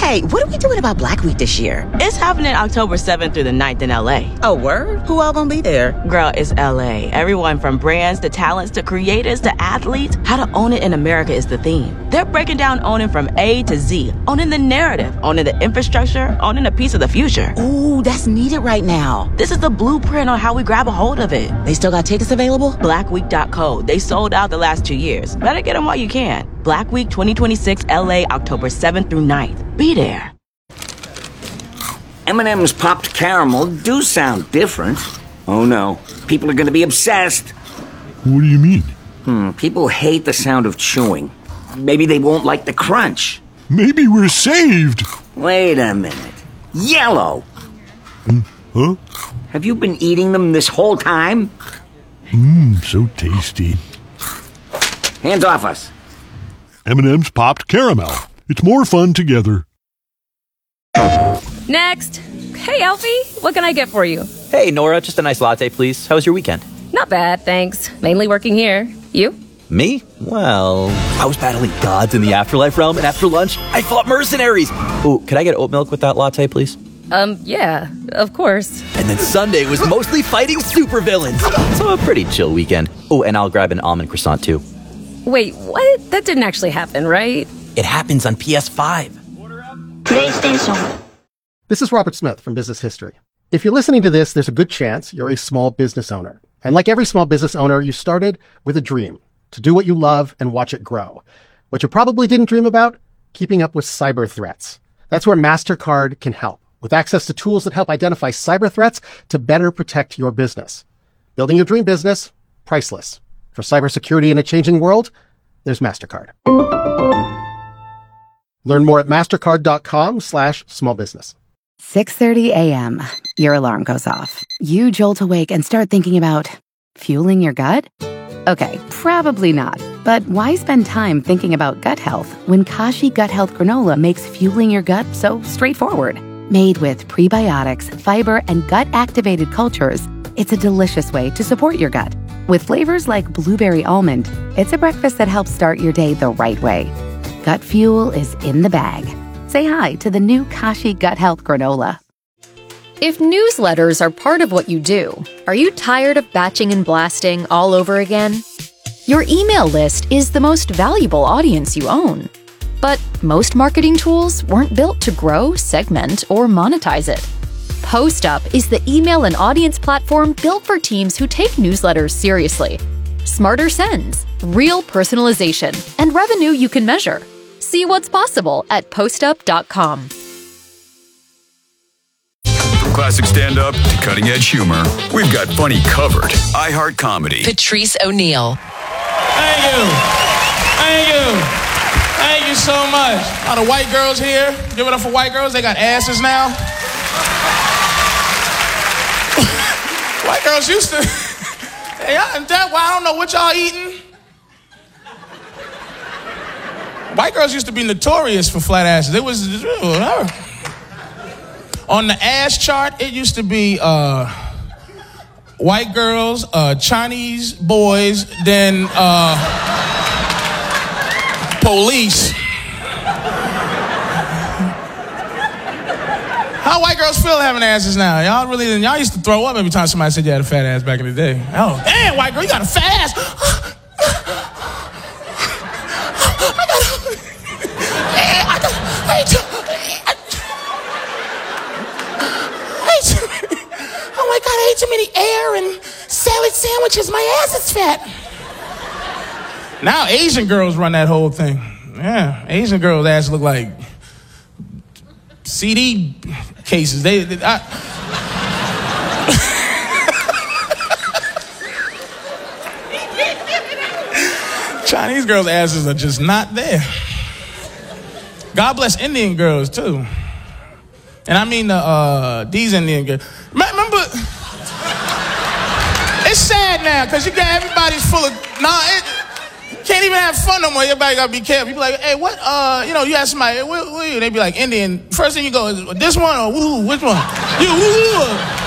Hey, what are we doing about Black Week this year? It's happening October 7th through the 9th in LA. Oh, word? Who all gonna be there? Girl, it's LA. Everyone from brands to talents to creators to athletes. How to own it in America is the theme. They're breaking down owning from A to Z, owning the narrative, owning the infrastructure, owning a piece of the future. Ooh, that's needed right now. This is the blueprint on how we grab a hold of it. They still got tickets available? Blackweek.co. They sold out the last 2 years. Better get them while you can. Black Week 2026 LA, October 7th through 9th. Be there. M&M's popped caramel do sound different. Oh no, people are gonna be obsessed. What do you mean? People hate the sound of chewing. Maybe they won't like the crunch. Maybe we're saved. Wait a minute. Yellow! Huh? Have you been eating them this whole time? So tasty. Hands off us. M&M's popped caramel. It's more fun together. Next. Hey, Alfie. What can I get for you? Hey, Nora. Just a nice latte, please. How was your weekend? Not bad, thanks. Mainly working here. You? Me? Well, I was battling gods in the afterlife realm, and after lunch, I fought mercenaries. Ooh, could I get oat milk with that latte, please? Yeah, of course. And then Sunday was mostly fighting supervillains. So a pretty chill weekend. Oh, and I'll grab an almond croissant, too. Wait, what? That didn't actually happen, right? It happens on PS5. PlayStation. This is Robert Smith from Business History. If you're listening to this, there's a good chance you're a small business owner. And like every small business owner, you started with a dream to do what you love and watch it grow. What you probably didn't dream about, keeping up with cyber threats. That's where MasterCard can help, with access to tools that help identify cyber threats to better protect your business. Building your dream business, priceless. For cybersecurity in a changing world, there's MasterCard. Learn more at mastercard.com/smallbusiness. 6:30 a.m. Your alarm goes off. You jolt awake and start thinking about fueling your gut? Okay, probably not. But why spend time thinking about gut health when Kashi Gut Health Granola makes fueling your gut so straightforward? Made with prebiotics, fiber, and gut-activated cultures, it's a delicious way to support your gut. With flavors like blueberry almond, it's a breakfast that helps start your day the right way. Gut fuel is in the bag. Say hi to the new Kashi Gut Health Granola. If newsletters are part of what you do, are you tired of batching and blasting all over again? Your email list is the most valuable audience you own. But most marketing tools weren't built to grow, segment, or monetize it. PostUp is the email and audience platform built for teams who take newsletters seriously. Smarter sends, real personalization, and revenue you can measure. See what's possible at postup.com. From classic stand-up to cutting-edge humor, we've got funny covered. iHeart Comedy. Patrice O'Neill. Thank you. Thank you. Thank you so much. All the white girls here, give it up for white girls. They got asses now. White girls used to. Hey, that why I don't know what y'all eating. White girls used to be notorious for flat asses. It was whatever. On the ass chart, it used to be white girls, Chinese boys, then police. How white girls feel having asses now? Y'all used to throw up every time somebody said you had a fat ass back in the day. Oh, damn, white girl, you got a fat ass. Oh my God, I ate too many air and salad sandwiches. My ass is fat. Now Asian girls run that whole thing. Yeah, Asian girls' ass look like CD cases. Chinese girls' asses are just not there. God bless Indian girls too. And I mean these Indian girls. Remember, it's sad now because you got everybody's full of can't even have fun no more. Everybody gotta be careful. You be like, hey, what? You ask somebody, what are you? They be like, Indian. First thing you go is this one or woo? Which one? You woo.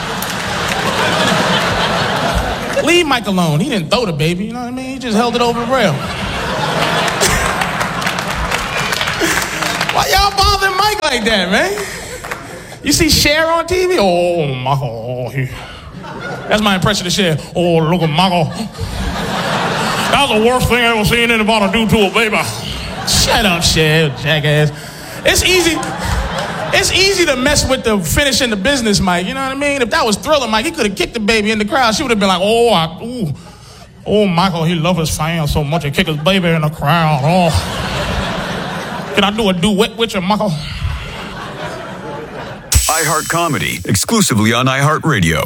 Leave Mike alone. He didn't throw the baby. You know what I mean? He just held it over the rail. Why y'all Stop bothering Mike like that, man. You see Cher on TV? Oh, Michael. That's my impression of Cher. Oh, look at Michael. That was the worst thing I ever seen anybody do to a baby. Shut up, Cher, jackass. It's easy to mess with the finishing the business, Mike. You know what I mean? If that was Thriller, Mike, he could have kicked the baby in the crowd. She would have been like, oh, Michael, he loves his fans so much he kick his baby in the crowd. Oh, can I do a duet with you, Michael? iHeart Comedy, exclusively on iHeartRadio.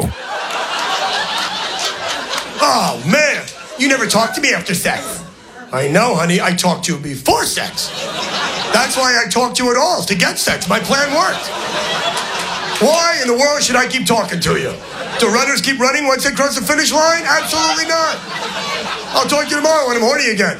Oh, man, you never talk to me after sex. I know, honey, I talk to you before sex. That's why I talk to you at all, to get sex. My plan worked. Why in the world should I keep talking to you? Do runners keep running once they cross the finish line? Absolutely not. I'll talk to you tomorrow when I'm horny again.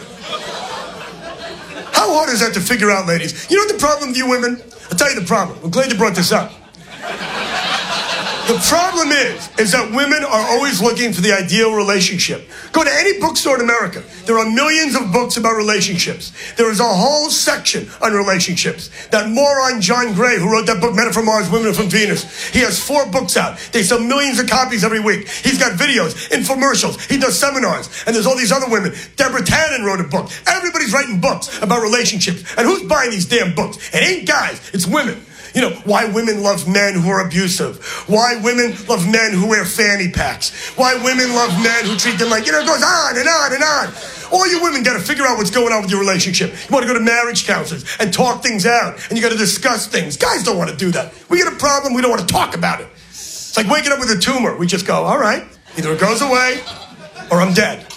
How hard is that to figure out, ladies? You know what the problem with you women? I'll tell you the problem. I'm glad you brought this up. The problem is that women are always looking for the ideal relationship. Go to any bookstore in America. There are millions of books about relationships. There is a whole section on relationships. That moron John Gray, who wrote that book, Men Are From Mars, Women Are From Venus, he has 4 books out. They sell millions of copies every week. He's got videos, infomercials. He does seminars. And there's all these other women. Deborah Tannen wrote a book. Everybody's writing books about relationships. And who's buying these damn books? It ain't guys. It's women. You know, why women love men who are abusive. Why women love men who wear fanny packs. Why women love men who treat them like, it goes on and on and on. All you women got to figure out what's going on with your relationship. You want to go to marriage counselors and talk things out. And you got to discuss things. Guys don't want to do that. We get a problem, we don't want to talk about it. It's like waking up with a tumor. We just go, all right, either it goes away or I'm dead.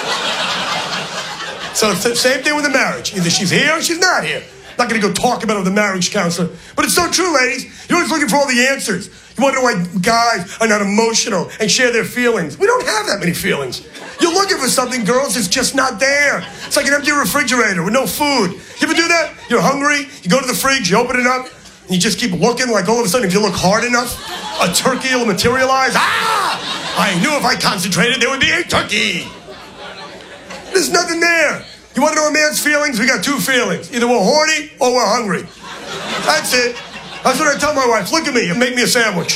So it's the same thing with the marriage. Either she's here or she's not here. Not going to go talk about it with a marriage counselor. But it's so true, ladies. You're always looking for all the answers. You want to know why guys are not emotional and share their feelings. We don't have that many feelings. You're looking for something, girls, it's just not there. It's like an empty refrigerator with no food. You ever do that? You're hungry, you go to the fridge, you open it up, and you just keep looking like all of a sudden, if you look hard enough, a turkey will materialize. Ah! I knew if I concentrated, there would be a turkey. There's nothing there. You want to know a man's feelings? We got 2 feelings. Either we're horny or we're hungry. That's it. That's what I tell my wife. Look at me and make me a sandwich.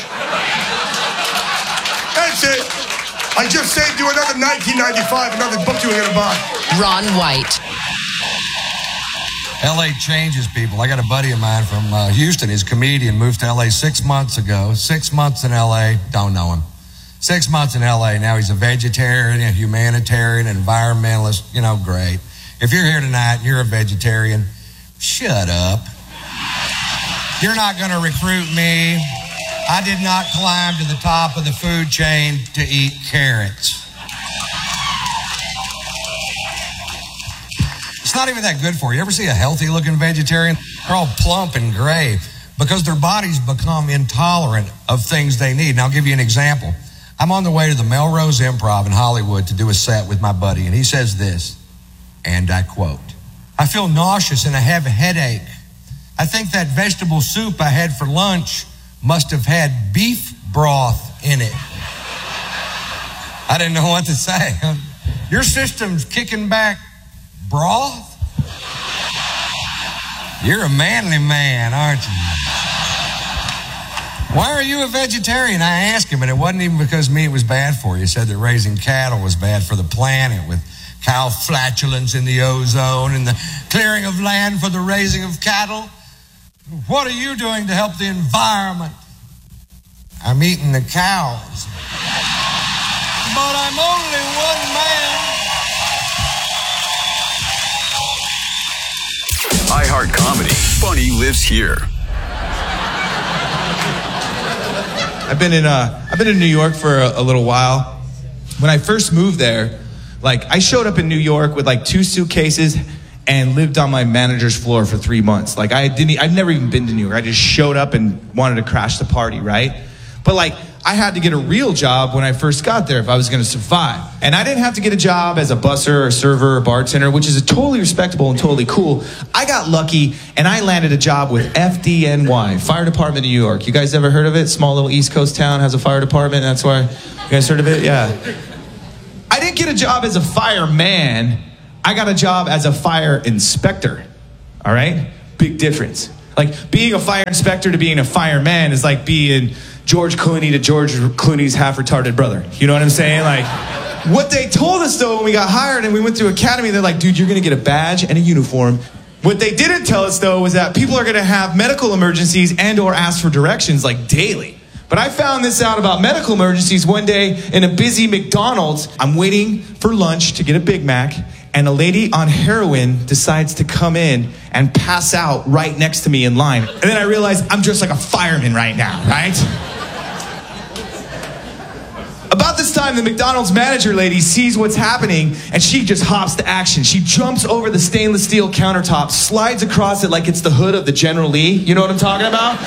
That's it. I just saved you another $19.95, another book you were going to buy. Ron White. L.A. changes people. I got a buddy of mine from Houston. He's a comedian, moved to L.A. 6 months ago. 6 months in L.A., don't know him. 6 months in L.A., now he's a vegetarian, a humanitarian, environmentalist, great. If you're here tonight and you're a vegetarian, shut up. You're not going to recruit me. I did not climb to the top of the food chain to eat carrots. It's not even that good for you. You ever see a healthy-looking vegetarian? They're all plump and gray because their bodies become intolerant of things they need. And I'll give you an example. I'm on the way to the Melrose Improv in Hollywood to do a set with my buddy, and he says this. And I quote, I feel nauseous and I have a headache. I think that vegetable soup I had for lunch must have had beef broth in it. I didn't know what to say. Your system's kicking back broth? You're a manly man, aren't you? Why are you a vegetarian? I asked him, and it wasn't even because meat was bad for you. He said that raising cattle was bad for the planet with cow flatulence in the ozone and the clearing of land for the raising of cattle. What are you doing to help the environment? I'm eating the cows. But I'm only one man. iHeart Comedy. Funny lives here. I've been in New York for a little while. When I first moved there, I showed up in New York with 2 suitcases and lived on my manager's floor for 3 months. I'd never even been to New York. I just showed up and wanted to crash the party, right? But I had to get a real job when I first got there if I was going to survive. And I didn't have to get a job as a busser or server or bartender, which is totally respectable and totally cool. I got lucky and I landed a job with FDNY, Fire Department of New York. You guys ever heard of it? Small little East Coast town has a fire department. That's why you guys heard of it? Yeah. I didn't get a job as a fireman. I got a job as a fire inspector. All right? Big difference. Like, being a fire inspector to being a fireman is like being George Clooney to George Clooney's half-retarded brother. You know what I'm saying? Like, what they told us, though, when we got hired and we went through academy, they're like, dude, you're going to get a badge and a uniform. What they didn't tell us, though, was that people are going to have medical emergencies and or ask for directions, like, daily. But I found this out about medical emergencies one day in a busy McDonald's. I'm waiting for lunch to get a Big Mac, and a lady on heroin decides to come in and pass out right next to me in line. And then I realize I'm dressed like a fireman right now, right? About this time, the McDonald's manager lady sees what's happening, and she just hops to action. She jumps over the stainless steel countertop, slides across it like it's the hood of the General Lee. You know what I'm talking about?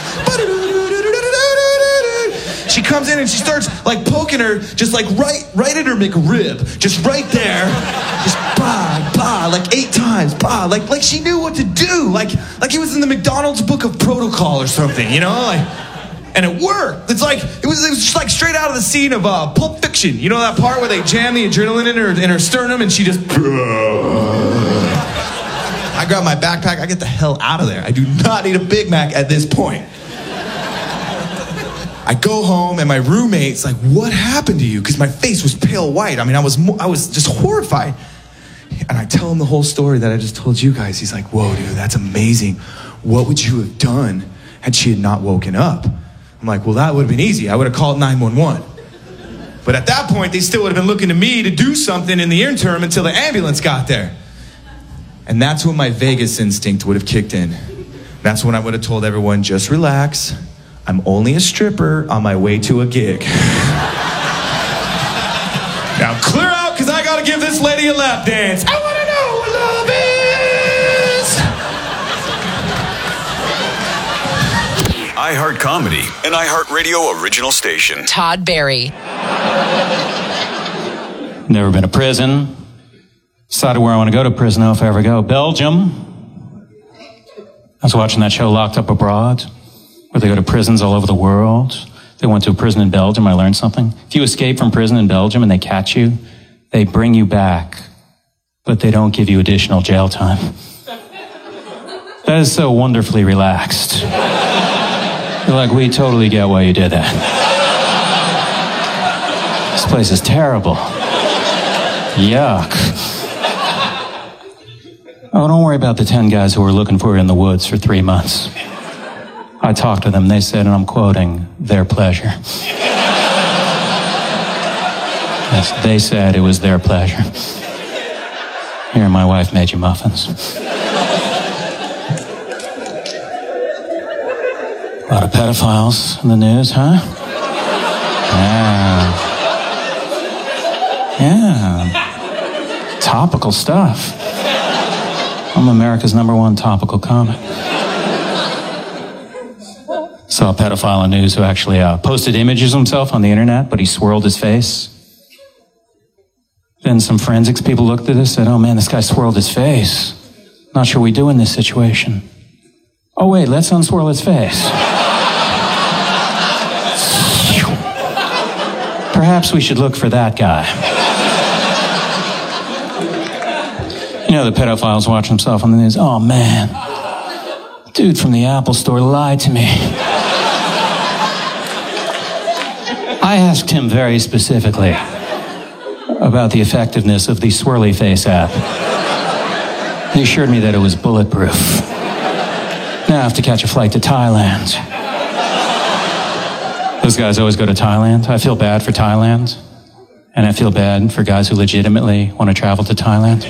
She comes in and she starts like poking her, just like right at her McRib, just right there, just bah, like 8 times, bah, like she knew what to do, like it was in the McDonald's book of protocol or something, you know, like, and it worked. It's like it was just like straight out of the scene of Pulp Fiction, you know that part where they jam the adrenaline in her sternum and she just. I grab my backpack, I get the hell out of there. I do not need a Big Mac at this point. I go home and my roommate's like, what happened to you? Because my face was pale white. I mean, I was just horrified. And I tell him the whole story that I just told you guys. He's like, whoa, dude, that's amazing. What would you have done had she had not woken up? I'm like, well, that would have been easy. I would have called 911. But at that point, they still would have been looking to me to do something in the interim until the ambulance got there. And that's when my Vegas instinct would have kicked in. That's when I would have told everyone, just relax. I'm only a stripper on my way to a gig. Now clear out, because I gotta give this lady a lap dance. I wanna know what love is. iHeart Comedy, an iHeartRadio original station. Todd Barry. Never been to prison. Decided where I want to go to prison, though, if I ever go. Belgium. I was watching that show, Locked Up Abroad, where they go to prisons all over the world. They went to a prison in Belgium. I learned something. If you escape from prison in Belgium and they catch you, they bring you back, but they don't give you additional jail time. That is so wonderfully relaxed. They're like, we totally get why you did that. This place is terrible. Yuck. Oh, don't worry about the 10 guys who were looking for you in the woods for 3 months. I talked to them. They said, and I'm quoting, their pleasure. Yes, they said it was their pleasure. Here, my wife made you muffins. A lot of pedophiles in the news, huh? Yeah. Topical stuff. I'm America's #1 topical comic. Saw a pedophile on news who actually posted images of himself on the internet, but he swirled his face. Then some forensics people looked at this and said, oh man, this guy swirled his face. Not sure what we do in this situation. Oh wait, let's unswirl his face. Perhaps we should look for that guy. You know, the pedophile's watching himself on the news. Oh man, dude from the Apple store lied to me. I asked him very specifically about the effectiveness of the Swirly Face app. He assured me that it was bulletproof. Now I have to catch a flight to Thailand. Those guys always go to Thailand. I feel bad for Thailand. And I feel bad for guys who legitimately want to travel to Thailand.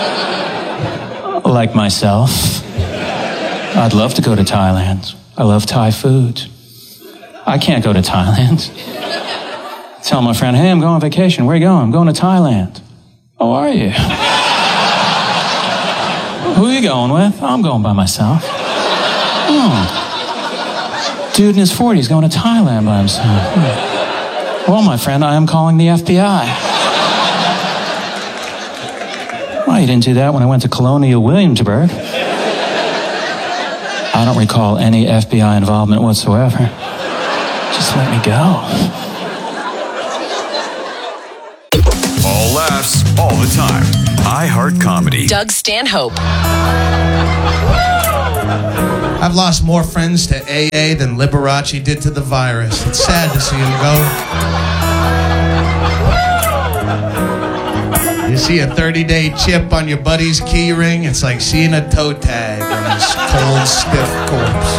Like myself. I'd love to go to Thailand. I love Thai food. I can't go to Thailand. Tell my friend, hey, I'm going on vacation. Where are you going? I'm going to Thailand. Oh, are you? Who are you going with? I'm going by myself. Oh. Dude in his 40s going to Thailand by himself. Well, my friend, I am calling the FBI. Well, you didn't do that when I went to Colonial Williamsburg. I don't recall any FBI involvement whatsoever. Just let me go. All laughs, all the time. iHeart Comedy. Doug Stanhope. I've lost more friends to AA than Liberace did to the virus. It's sad to see him go. You see a 30-day chip on your buddy's key ring, it's like seeing a toe tag on his cold, stiff corpse.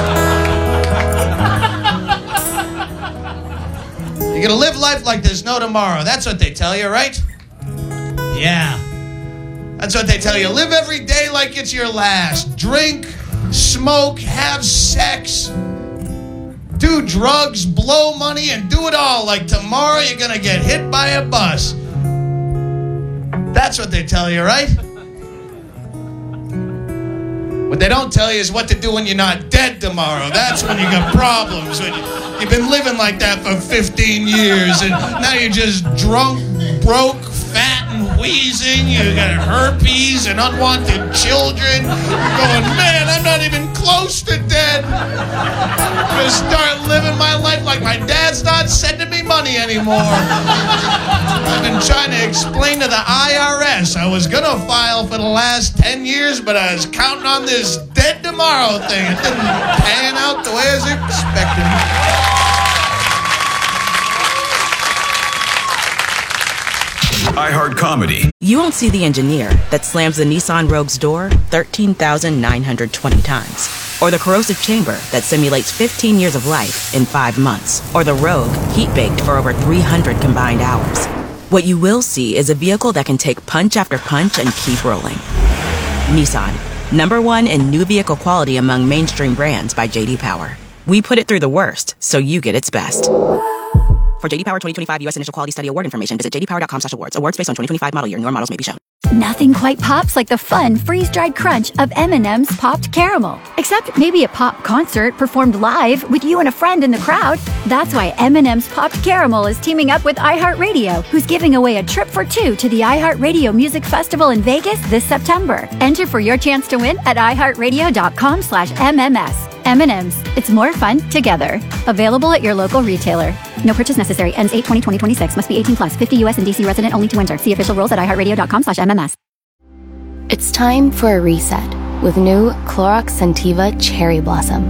You're gonna live life like there's no tomorrow. That's what they tell you, right? Yeah. That's what they tell you. Live every day like it's your last. Drink, smoke, have sex, do drugs, blow money, and do it all like tomorrow you're gonna get hit by a bus. That's what they tell you, right? What they don't tell you is what to do when you're not dead tomorrow. That's when you got problems. When you've been living like that for 15 years, and now you're just drunk, broke, fat, and wheezing. You got herpes and unwanted children. You're going, man, I'm not even close to dead. I'm going to start living my life like my dad's not sending me money anymore. I've been trying to explain to the IRS I was going to file for the last 10 years, but I was counting on this dead tomorrow thing. It didn't pan out the way I was expecting. iHeart Comedy. You won't see the engineer that slams the Nissan Rogue's door 13,920 times. Or the corrosive chamber that simulates 15 years of life in 5 months. Or the Rogue heat-baked for over 300 combined hours. What you will see is a vehicle that can take punch after punch and keep rolling. Nissan, #1 in new vehicle quality among mainstream brands by J.D. Power. We put it through the worst, so you get its best. For J.D. Power 2025 U.S. Initial Quality Study Award information, visit jdpower.com/awards. Awards based on 2025 model year. Newer models may be shown. Nothing quite pops like the fun, freeze-dried crunch of M&M's Popped Caramel. Except maybe a pop concert performed live with you and a friend in the crowd. That's why M&M's Popped Caramel is teaming up with iHeartRadio, who's giving away a trip for 2 to the iHeartRadio Music Festival in Vegas this September. Enter for your chance to win at iHeartRadio.com/MMS. M&M's. It's more fun together. Available at your local retailer. No purchase necessary. Ends 8/20/2026. Must be 18 plus. 50 U.S. and D.C. resident only to enter. See official rules at iHeartRadio.com/MMS. It's time for a reset with new Clorox Scentiva Cherry Blossom.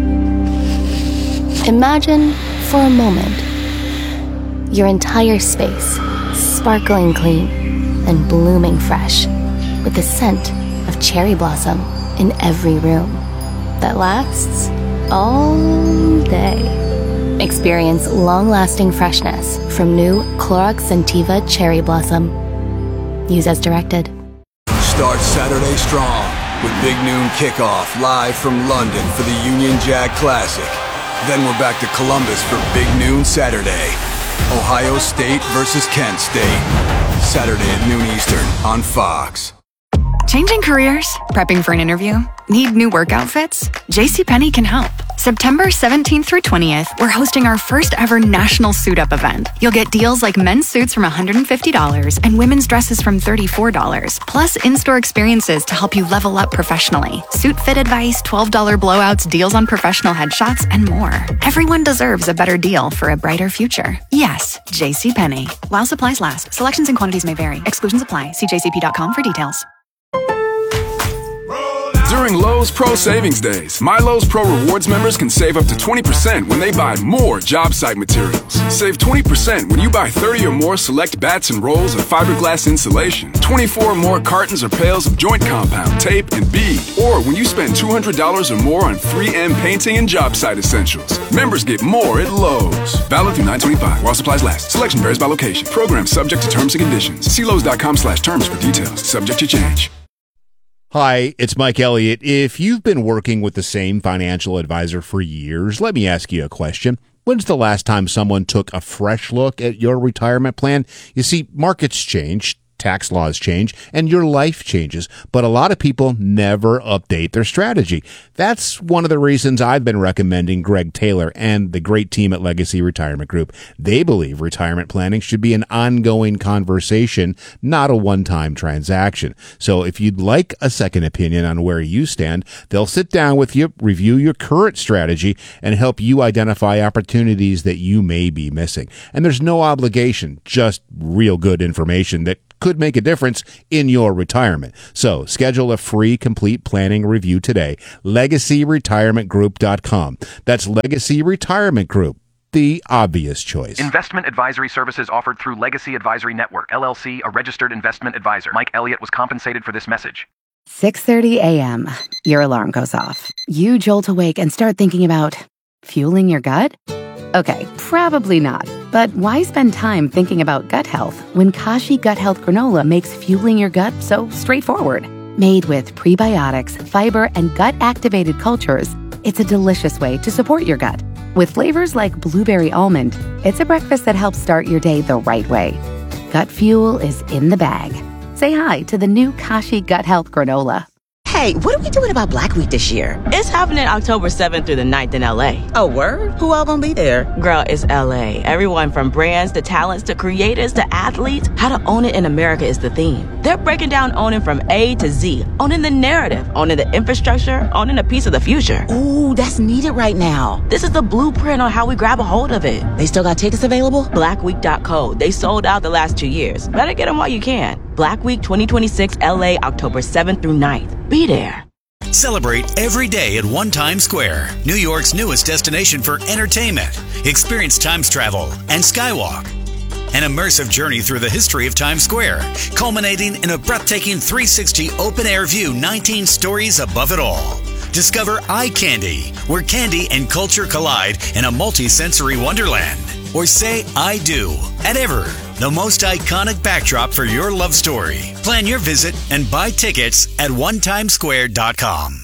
Imagine for a moment your entire space sparkling clean and blooming fresh with the scent of cherry blossom in every room that lasts all day. Experience long-lasting freshness from new Clorox Scentiva Cherry Blossom. Use as directed. Start Saturday strong with Big Noon Kickoff live from London for the Union Jack Classic. Then we're back to Columbus for Big Noon Saturday. Ohio State versus Kent State. Saturday at noon Eastern on Fox. Changing careers? Prepping for an interview? Need new work outfits? JCPenney can help. September 17th through 20th, we're hosting our first ever national suit up event. You'll get deals like men's suits from $150 and women's dresses from $34, plus in-store experiences to help you level up professionally. Suit fit advice, $12 blowouts, deals on professional headshots, and more. Everyone deserves a better deal for a brighter future. Yes, JCPenney. While supplies last, selections and quantities may vary. Exclusions apply. See jcp.com for details. During Lowe's Pro Savings Days, My Lowe's Pro Rewards members can save up to 20% when they buy more job site materials. Save 20% when you buy 30 or more select bats and rolls of fiberglass insulation, 24 or more cartons or pails of joint compound, tape, and bead, or when you spend $200 or more on 3M painting and job site essentials. Members get more at Lowe's. Valid through 9/25 while supplies last. Selection varies by location. Program subject to terms and conditions. See Lowe's.com/terms for details. Subject to change. Hi, it's Mike Elliott. If you've been working with the same financial advisor for years, let me ask you a question. When's the last time someone took a fresh look at your retirement plan? You see, markets change, tax laws change, and your life changes, but a lot of people never update their strategy. That's one of the reasons I've been recommending Greg Taylor and the great team at Legacy Retirement Group. They believe retirement planning should be an ongoing conversation, not a one-time transaction. So if you'd like a second opinion on where you stand, they'll sit down with you, review your current strategy, and help you identify opportunities that you may be missing. And there's no obligation, just real good information that could make a difference in your retirement. So schedule a free complete planning review today. LegacyRetirementGroup.com. That's Legacy Retirement Group, the obvious choice. Investment advisory services offered through Legacy Advisory Network, LLC, a registered investment advisor. Mike Elliott was compensated for this message. 6:30 a.m. Your alarm goes off. You jolt awake and start thinking about fueling your gut? Okay, probably not. But why spend time thinking about gut health when Kashi Gut Health Granola makes fueling your gut so straightforward? Made with prebiotics, fiber, and gut-activated cultures, it's a delicious way to support your gut. With flavors like blueberry almond, it's a breakfast that helps start your day the right way. Gut fuel is in the bag. Say hi to the new Kashi Gut Health Granola. Hey, what are we doing about Black Week this year? It's happening October 7th through the 9th in LA. Oh, word? Who all gonna be there? Girl, it's LA. Everyone from brands to talents to creators to athletes, how to own it in America is the theme. They're breaking down owning from A to Z, owning the narrative, owning the infrastructure, owning a piece of the future. Ooh, that's needed right now. This is the blueprint on how we grab a hold of it. They still got tickets available? Blackweek.co. They sold out the last 2 years. Better get them while you can. Black Week 2026 LA, October 7th through 9th. Be there. Celebrate every day at One Times Square, New York's newest destination for entertainment. Experience Times travel and Skywalk. An immersive journey through the history of Times Square, culminating in a breathtaking 360 open-air view 19 stories above it all. Discover Eye Candy, where candy and culture collide in a multi-sensory wonderland. Or say I do at Ever, the most iconic backdrop for your love story. Plan your visit and buy tickets at onetimesquare.com.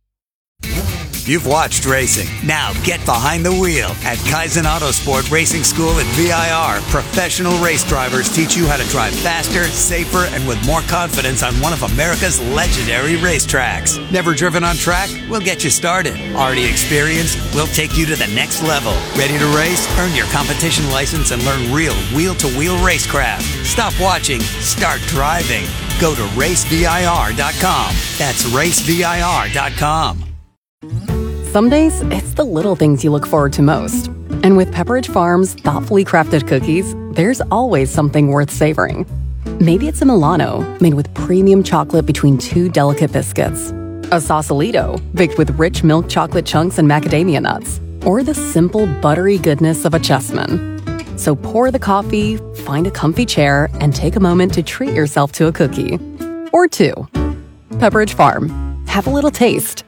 You've watched racing. Now get behind the wheel at Kaizen Autosport Racing School at VIR. Professional race drivers teach you how to drive faster, safer, and with more confidence on one of America's legendary racetracks. Never driven on track? We'll get you started. Already experienced? We'll take you to the next level. Ready to race? Earn your competition license and learn real wheel-to-wheel racecraft. Stop watching. Start driving. Go to racevir.com. That's racevir.com. Some days, it's the little things you look forward to most. And with Pepperidge Farm's thoughtfully crafted cookies, there's always something worth savoring. Maybe it's a Milano, made with premium chocolate between two delicate biscuits. A Sausalito, baked with rich milk chocolate chunks and macadamia nuts. Or the simple, buttery goodness of a Chessman. So pour the coffee, find a comfy chair, and take a moment to treat yourself to a cookie. Or two. Pepperidge Farm. Have a little taste.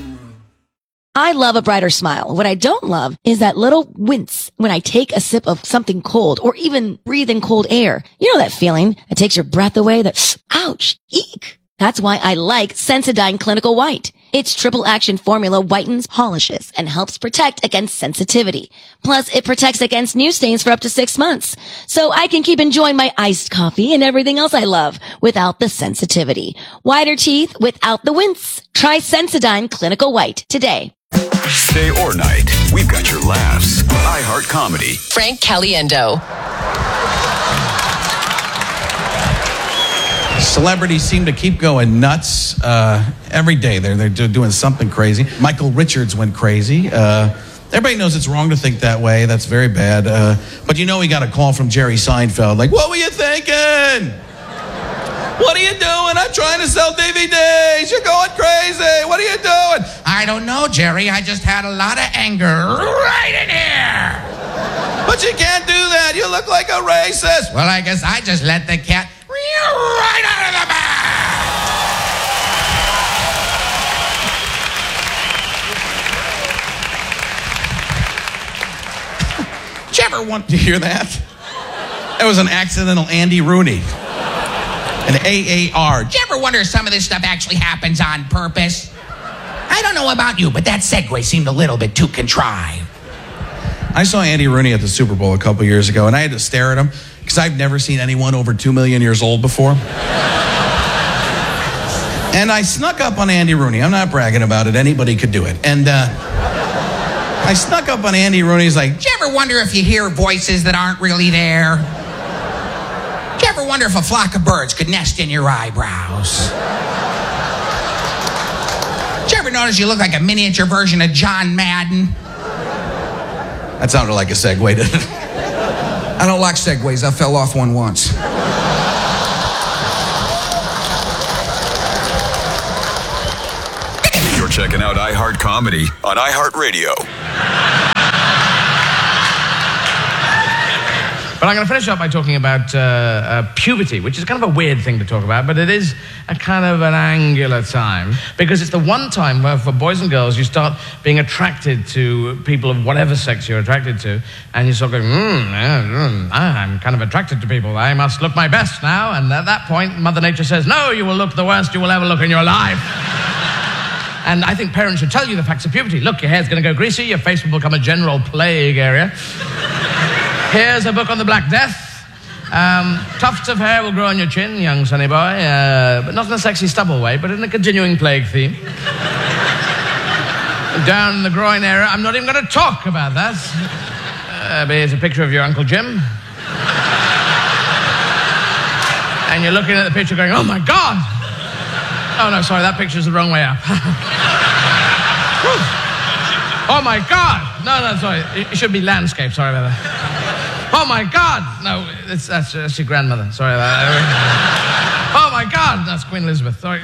I love a brighter smile. What I don't love is that little wince when I take a sip of something cold or even breathe in cold air. You know that feeling that takes your breath away, that ouch, eek. That's why I like Sensodyne Clinical White. Its triple action formula whitens, polishes, and helps protect against sensitivity. Plus, it protects against new stains for up to 6 months. So I can keep enjoying my iced coffee and everything else I love without the sensitivity. Whiter teeth without the wince. Try Sensodyne Clinical White today. Day or night, we've got your laughs. iHeart Comedy. Frank Caliendo. Celebrities seem to keep going nuts every day. They're doing something crazy. Michael Richards went crazy. Everybody knows it's wrong to think that way. That's very bad. But you know he got a call from Jerry Seinfeld. Like, what were you thinking? What are you doing? I'm trying to sell DVDs. You're going crazy. What are you doing? I don't know, Jerry. I just had a lot of anger right in here. But you can't do that. You look like a racist. Well, I guess I just let the cat right out of the bag. Did you ever want to hear that? That was an accidental Andy Rooney. An AAR. Did you ever wonder if some of this stuff actually happens on purpose? I don't know about you, but that segue seemed a little bit too contrived. I saw Andy Rooney at the Super Bowl a couple years ago, and I had to stare at him because I've never seen anyone over 2 million years old before. And I snuck up on Andy Rooney. I'm not bragging about it. Anybody could do it. And I snuck up on Andy Rooney. He's like, did you ever wonder if you hear voices that aren't really there? Did you ever wonder if a flock of birds could nest in your eyebrows? Did you ever notice you look like a miniature version of John Madden? That sounded like a segue, didn't it? I don't like segues. I fell off one once. checking out iHeart Comedy on iHeartRadio. But I'm going to finish up by talking about puberty, which is kind of a weird thing to talk about, but it is a kind of an angular time, because it's the one time where for boys and girls you start being attracted to people of whatever sex you're attracted to, and you sort of go, I'm kind of attracted to people. I must look my best now. And at that point, Mother Nature says, no, you will look the worst you will ever look in your life. And I think parents should tell you the facts of puberty. Look, your hair's going to go greasy, your face will become a general plague area. Here's a book on the Black Death. Tufts of hair will grow on your chin, young sonny boy, but not in a sexy stubble way, but in a continuing plague theme. Down the groin area, I'm not even going to talk about that. But here's a picture of your Uncle Jim. And you're looking at the picture going, oh my God! Oh no, sorry, that picture's the wrong way up. Oh my God! No, sorry, it should be landscape, sorry about that. Oh my God! No, that's your grandmother. Sorry about that. Oh my God! That's Queen Elizabeth. Sorry.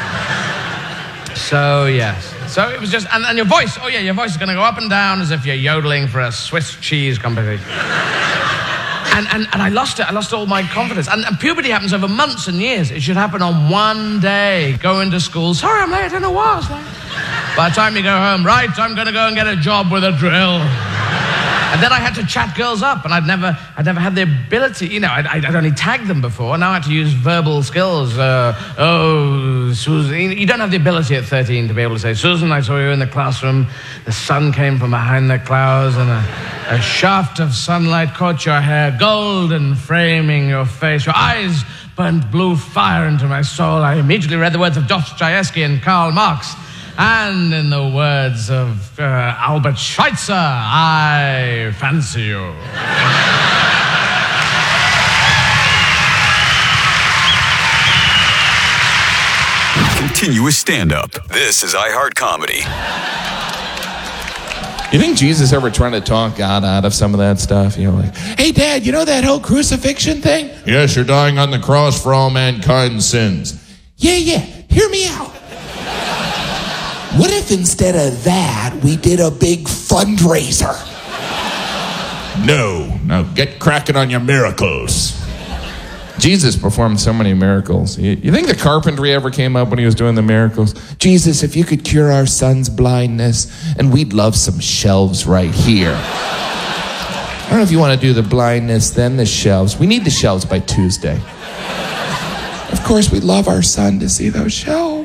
So, yes. So it was just... And your voice. Oh, yeah, your voice is going to go up and down as if you're yodeling for a Swiss cheese competition. And I lost it. I lost all my confidence. And puberty happens over months and years. It should happen on one day. Go into school. Sorry, I'm late. I don't know why I was late. By the time you go home, right, I'm going to go and get a job with a drill. And then I had to chat girls up, and I'd never had the ability, you know, I'd only tagged them before, and now I had to use verbal skills. Oh, Susan, you don't have the ability at 13 to be able to say, Susan, I saw you in the classroom, the sun came from behind the clouds, and a shaft of sunlight caught your hair, golden framing your face, your eyes burned blue fire into my soul. I immediately read the words of Dostoevsky and Karl Marx. And in the words of Albert Schweitzer, I fancy you. Continuous stand-up. This is iHeart Comedy. You think Jesus ever tried to talk God out of some of that stuff? You know, like, hey, Dad, you know that whole crucifixion thing? Yes, you're dying on the cross for all mankind's sins. Yeah, hear me out. What if instead of that, we did a big fundraiser? No. Now get cracking on your miracles. Jesus performed so many miracles. You think the carpentry ever came up when he was doing the miracles? Jesus, if you could cure our son's blindness, and we'd love some shelves right here. I don't know if you want to do the blindness, then the shelves. We need the shelves by Tuesday. Of course, we'd love our son to see those shelves.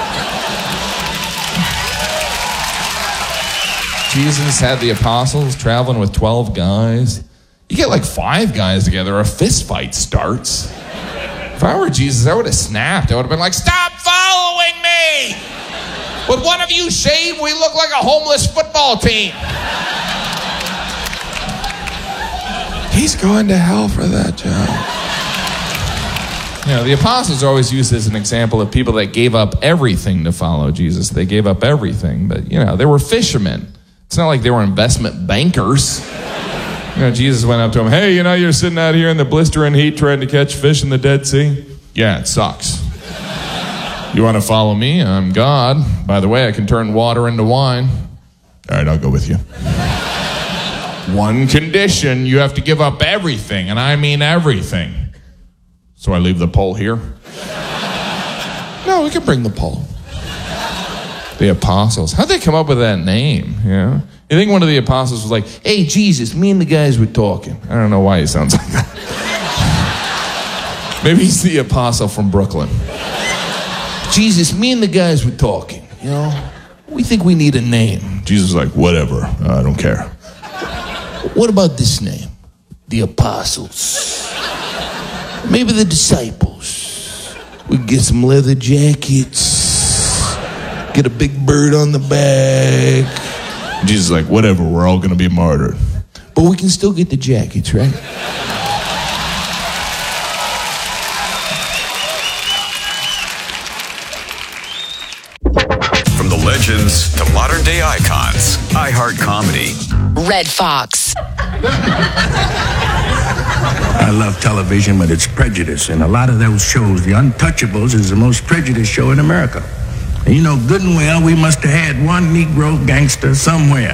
Jesus had the apostles traveling with 12 guys. You get like 5 guys together, a fist fight starts. If I were Jesus, I would have snapped. I would have been like, stop following me! Would one of you shave? We look like a homeless football team. He's going to hell for that job. You know, the apostles are always used as an example of people that gave up everything to follow Jesus. They gave up everything, but, you know, they were fishermen. It's not like they were investment bankers. You know, Jesus went up to him, hey, you know, you're sitting out here in the blistering heat trying to catch fish in the Dead Sea? Yeah, it sucks. You want to follow me? I'm God. By the way, I can turn water into wine. All right, I'll go with you. One condition, you have to give up everything, and I mean everything. So I leave the pole here? No, we can bring the pole. The apostles. How'd they come up with that name? You know? You think one of the apostles was like, hey, Jesus, me and the guys were talking. I don't know why he sounds like that. Maybe he's the apostle from Brooklyn. Jesus, me and the guys were talking. You know, we think we need a name. Jesus was like, whatever. I don't care. What about this name? The apostles. Maybe the disciples. We can get some leather jackets. Get a big bird on the back. Jesus is like, whatever, we're all going to be martyred. But we can still get the jackets, right? From the legends to modern day icons, iHeart Comedy. Red Fox. I love television, but it's prejudice. And a lot of those shows, The Untouchables is the most prejudiced show in America. And you know good and well we must have had one Negro gangster somewhere.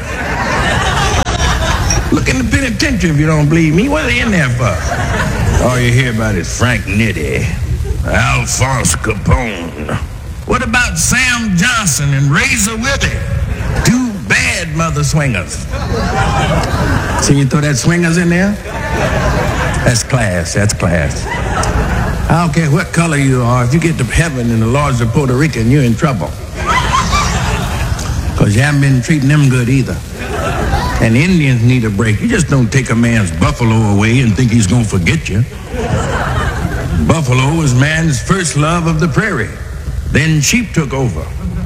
Look in the penitentiary if you don't believe me. What are they in there for? All you hear about is Frank Nitti, Alphonse Capone. What about Sam Johnson and Razor Willie? Two bad mother swingers. See, you throw that swingers in there? That's class, that's class. I don't care what color you are, if you get to heaven and the Lords of Puerto Rican, you're in trouble. Because you haven't been treating them good either. And Indians need a break. You just don't take a man's buffalo away and think he's going to forget you. Buffalo was man's first love of the prairie. Then sheep took over.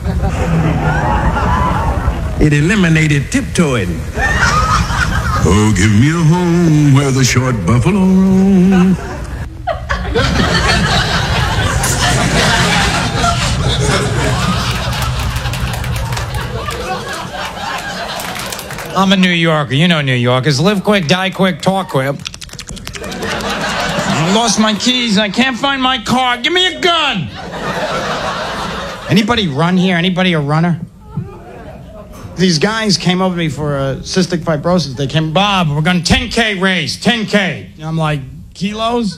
It eliminated tiptoeing. Oh, give me a home where the short buffalo roam. I'm a New Yorker. You know New Yorkers. Live quick, die quick, talk quick. I lost my keys. I can't find my car. Give me a gun. Anybody run here? Anybody a runner? These guys came over to me for cystic fibrosis. They came, Bob, we're going 10K race, 10K. And I'm like, kilos?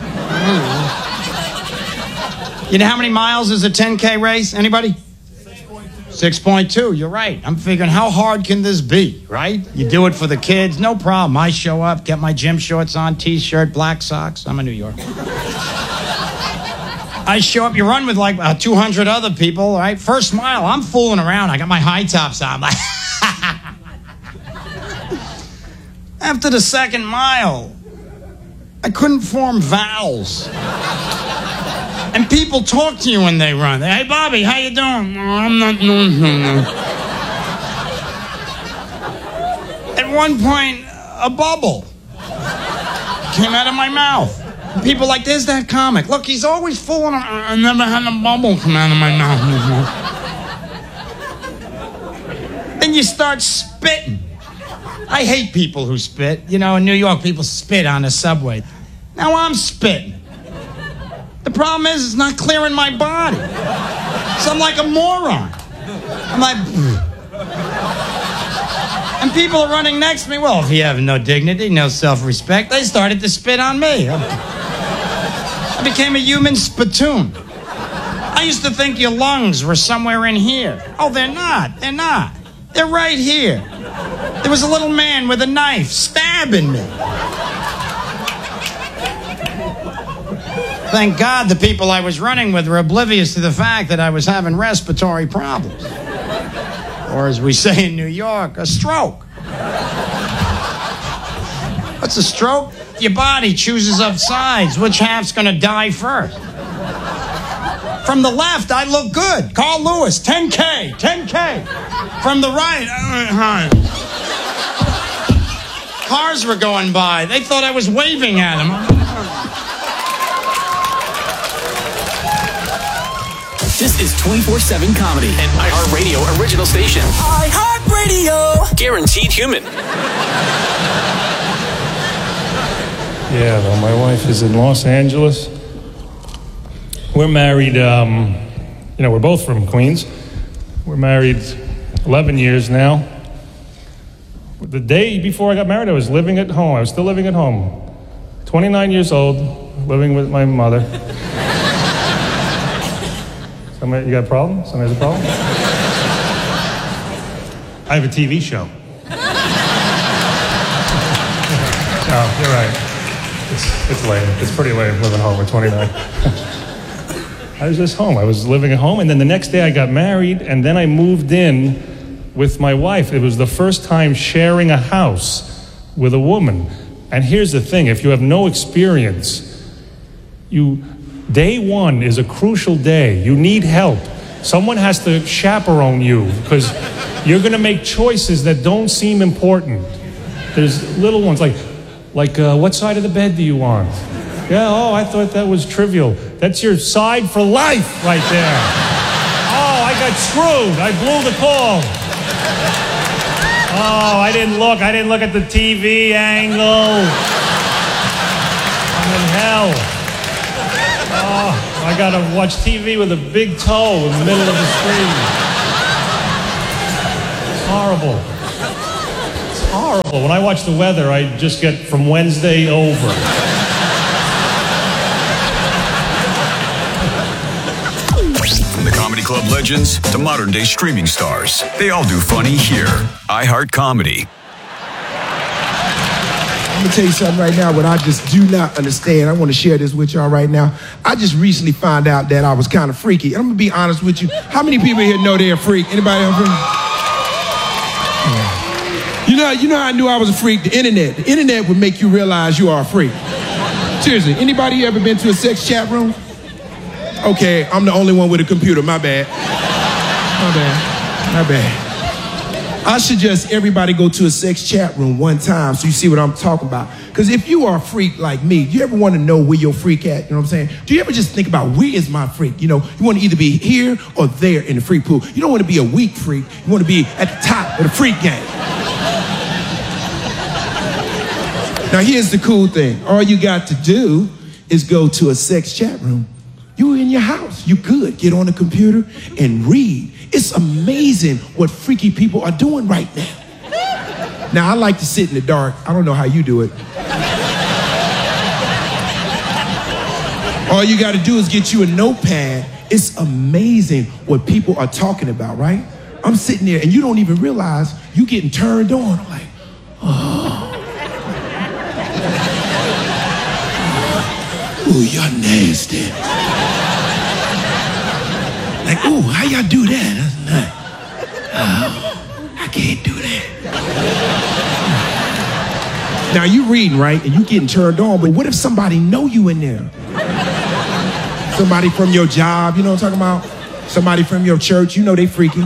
You know how many miles is a 10K race? Anybody? 6.2, you're right. I'm figuring, how hard can this be, right? You do it for the kids, no problem. I show up, get my gym shorts on, t-shirt, black socks. I'm a New Yorker. I show up, you run with like 200 other people, right? First mile, I'm fooling around. I got my high tops on. I'm like, after the second mile, I couldn't form vowels. And people talk to you when they run. Hey, Bobby, how you doing? No, I'm not doing something. At one point, a bubble came out of my mouth. And people like, there's that comic. Look, he's always fooling around. I never had a bubble come out of my mouth before. Then you start spitting. I hate people who spit. You know, in New York, people spit on the subway. Now I'm spitting. The problem is, it's not clearing my body. So I'm like a moron. I'm like, and people are running next to me. Well, if you have no dignity, no self-respect, they started to spit on me. I became a human spittoon. I used to think your lungs were somewhere in here. Oh, they're not. They're not. They're right here. There was a little man with a knife stabbing me. Thank God the people I was running with were oblivious to the fact that I was having respiratory problems. Or as we say in New York, a stroke. What's a stroke? Your body chooses up sides. Which half's gonna die first? From the left, I look good. Carl Lewis, 10K, 10K. From the right, cars were going by. They thought I was waving at them. This is 24/7 comedy, an iHeartRadio original station. iHeartRadio. Guaranteed human. Yeah, well, my wife is in Los Angeles. We're married, we're both from Queens. We're married 11 years now. The day before I got married, I was living at home. I was still living at home. 29 years old, living with my mother. You got a problem? Somebody has a problem? I have a TV show. No, you're right. It's lame. It's pretty lame living home at 29. I was just home. I was living at home, and then the next day I got married, and then I moved in with my wife. It was the first time sharing a house with a woman. And here's the thing, if you have no experience, day one is a crucial day. You need help. Someone has to chaperone you because you're going to make choices that don't seem important. There's little ones like what side of the bed do you want? Yeah, oh, I thought that was trivial. That's your side for life right there. Oh, I got screwed. I blew the call. Oh, I didn't look at the TV angle. I'm in hell. Oh, I got to watch TV with a big toe in the middle of the screen. It's horrible. It's horrible. When I watch the weather, I just get from Wednesday over. From the Comedy Club legends to modern-day streaming stars, they all do funny here. iHeart Comedy. I'm going to tell you something right now, what I just do not understand. I want to share this with y'all right now. I just recently found out that I was kind of freaky. And I'm going to be honest with you. How many people here know they're a freak? Anybody else? You know how I knew I was a freak? The internet. The internet would make you realize you are a freak. Seriously, anybody ever been to a sex chat room? Okay, I'm the only one with a computer. My bad. My bad. I suggest everybody go to a sex chat room one time so you see what I'm talking about. Because if you are a freak like me, do you ever want to know where your freak at? You know what I'm saying? Do you ever just think about where is my freak? You know, you want to either be here or there in the freak pool. You don't want to be a weak freak. You want to be at the top of the freak game. Now here's the cool thing. All you got to do is go to a sex chat room. You in your house. You could get on a computer and read. It's amazing what freaky people are doing right now. Now, I like to sit in the dark. I don't know how you do it. All you got to do is get you a notepad. It's amazing what people are talking about, right? I'm sitting there and you don't even realize you getting turned on. I'm like, oh. Ooh, you're nasty. Like, ooh, how y'all do that? That's nice. Oh, I can't do that. Now, you reading, right? And you getting turned on, but what if somebody know you in there? Somebody from your job, you know what I'm talking about? Somebody from your church, you know they freaky.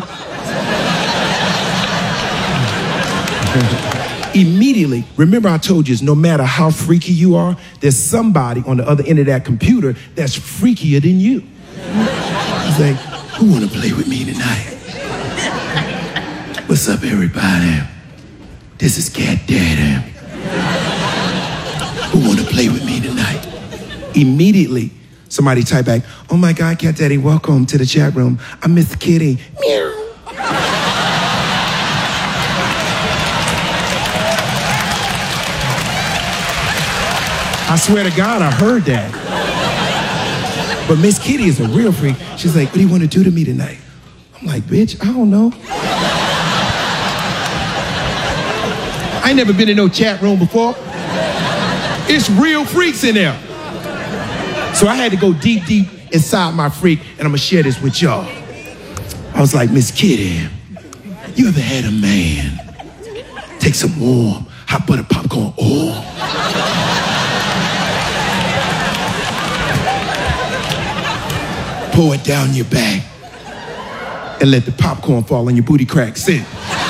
Immediately, remember I told you, no matter how freaky you are, there's somebody on the other end of that computer that's freakier than you. He's like, who want to play with me tonight? What's up, everybody? This is Cat Daddy. Who want to play with me tonight? Immediately, somebody type back, oh my God, Cat Daddy, welcome to the chat room. I'm Miss Kitty. Meow. I swear to God, I heard that. But Miss Kitty is a real freak. She's like, what do you want to do to me tonight? I'm like, bitch, I don't know. I ain't never been in no chat room before. It's real freaks in there. So I had to go deep, deep inside my freak, and I'm going to share this with y'all. I was like, Miss Kitty, you ever had a man take some warm hot butter popcorn oil? Pour it down your back and let the popcorn fall on your booty crack. Sit.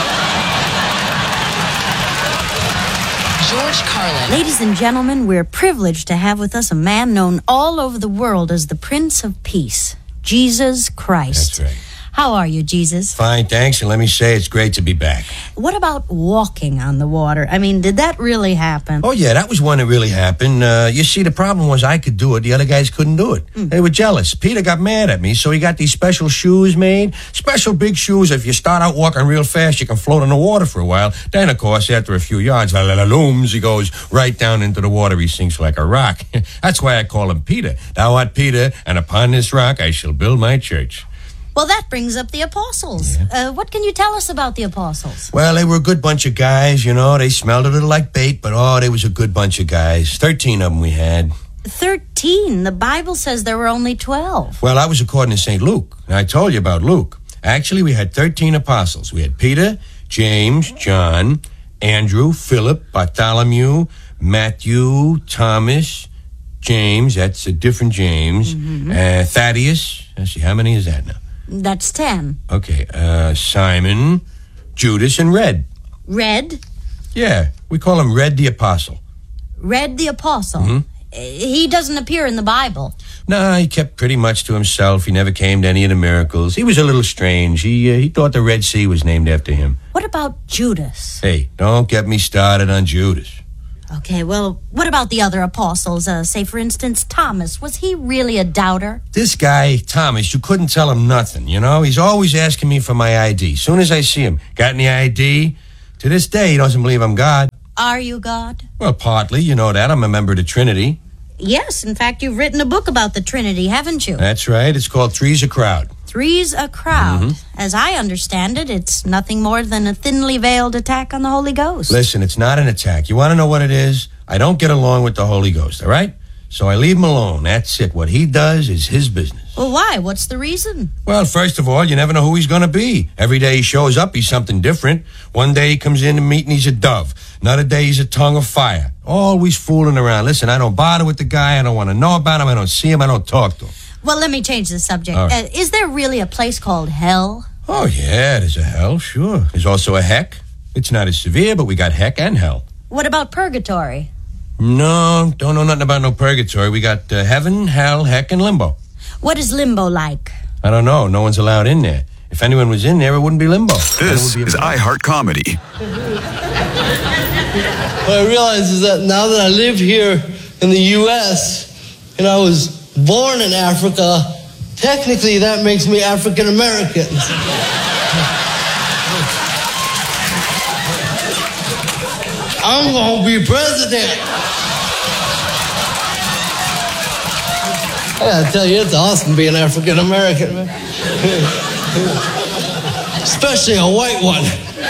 George Carlin. Ladies and gentlemen, we're privileged to have with us a man known all over the world as the Prince of Peace, Jesus Christ. That's right. How are you, Jesus? Fine, thanks, and let me say it's great to be back. What about walking on the water? I mean, did that really happen? Oh, yeah, that was one that really happened. You see, the problem was I could do it. The other guys couldn't do it. They were jealous. Peter got mad at me, so he got these special shoes made. Special big shoes. If you start out walking real fast, you can float on the water for a while. Then, of course, after a few yards, he goes right down into the water. He sinks like a rock. That's why I call him Peter. Thou art Peter, and upon this rock I shall build my church. Well, that brings up the apostles. Yeah. What can you tell us about the apostles? Well, they were a good bunch of guys, you know. They smelled a little like bait, but, they was a good bunch of guys. 13 of them we had. 13? The Bible says there were only 12. Well, that was according to St. Luke. And I told you about Luke. Actually, we had 13 apostles. We had Peter, James, John, Andrew, Philip, Bartholomew, Matthew, Thomas, James. That's a different James. Thaddeus. Let's see, how many is that now? That's 10. Okay, Simon, Judas, and Red. Red? Yeah, we call him Red the Apostle. Red the Apostle? He doesn't appear in the Bible. No, he kept pretty much to himself. He never came to any of the miracles. He was a little strange. He thought the Red Sea was named after him. What about Judas? Hey, don't get me started on Judas. Okay, well, what about the other apostles? Say, for instance, Thomas. Was he really a doubter? This guy, Thomas, you couldn't tell him nothing, you know? He's always asking me for my ID. Soon as I see him, got any ID? To this day, he doesn't believe I'm God. Are you God? Well, partly, you know that. I'm a member of the Trinity. Yes, in fact, you've written a book about the Trinity, haven't you? That's right. It's called Three's a Crowd. Three's a crowd. Mm-hmm. As I understand it, it's nothing more than a thinly veiled attack on the Holy Ghost. Listen, it's not an attack. You want to know what it is? I don't get along with the Holy Ghost, all right? So I leave him alone. That's it. What he does is his business. Well, why? What's the reason? Well, first of all, you never know who he's going to be. Every day he shows up, he's something different. One day he comes in to meet and he's a dove. Another day he's a tongue of fire. Always fooling around. Listen, I don't bother with the guy. I don't want to know about him. I don't see him. I don't talk to him. Well, let me change the subject. All right. Is there really a place called hell? Oh, yeah, there's a hell, sure. There's also a heck. It's not as severe, but we got heck and hell. What about purgatory? No, don't know nothing about no purgatory. We got heaven, hell, heck, and limbo. What is limbo like? I don't know. No one's allowed in there. If anyone was in there, it wouldn't be limbo. This is iHeart Comedy. What I realize is that now that I live here in the U.S. and I was born in Africa, technically that makes me African American. I'm gonna be president. I gotta tell you, it's awesome being African American, man. Especially a white one.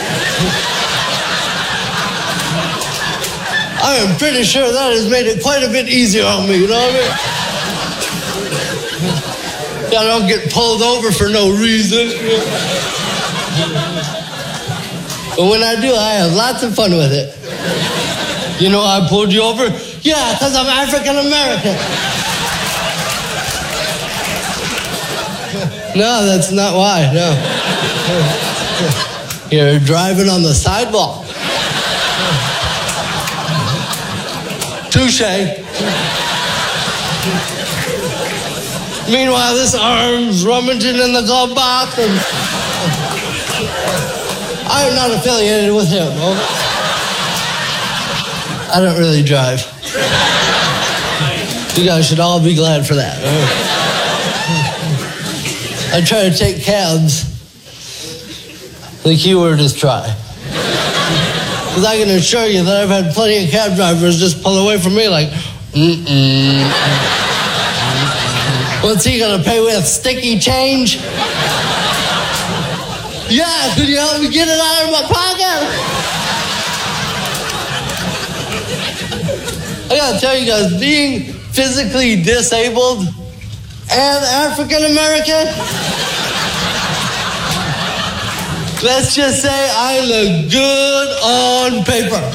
I am pretty sure that has made it quite a bit easier on me, you know what I mean? I don't get pulled over for no reason. But when I do, I have lots of fun with it. You know I pulled you over? Yeah, because I'm African American. No, that's not why, no. You're driving on the sidewalk. Touche. Meanwhile, this arm's rummaging in the glove box, and I am not affiliated with him. I don't really drive. You guys should all be glad for that. I try to take cabs. The key word is try. Because I can assure you that I've had plenty of cab drivers just pull away from me like, What's he gonna pay with? Sticky change? Yeah, could you help me get it out of my pocket? I gotta tell you guys, being physically disabled and African American, let's just say I look good on paper.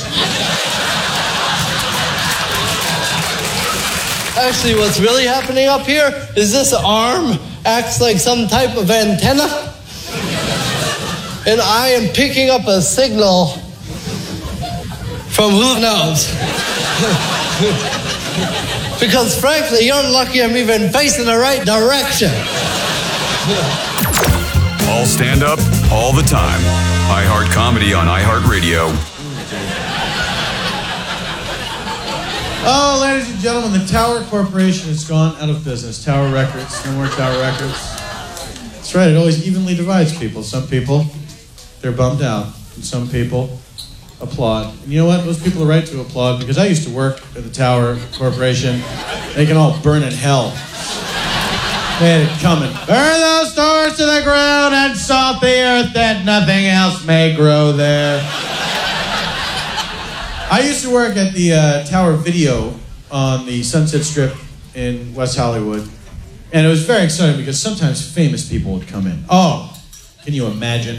Actually, what's really happening up here is this arm acts like some type of antenna, and I am picking up a signal from who knows. Because frankly, you're lucky I'm even facing the right direction. All stand up, all the time. iHeart Comedy on iHeartRadio. Oh, ladies and gentlemen, the Tower Corporation has gone out of business. Tower Records, no more Tower Records. That's right, it always evenly divides people. Some people, they're bummed out, and some people applaud. And you know what? Those people are right to applaud, because I used to work at the Tower Corporation. They can all burn in hell. They had it coming. Burn those stores to the ground and salt the earth that nothing else may grow there. I used to work at the Tower Video on the Sunset Strip in West Hollywood. And it was very exciting because sometimes famous people would come in. Oh, can you imagine?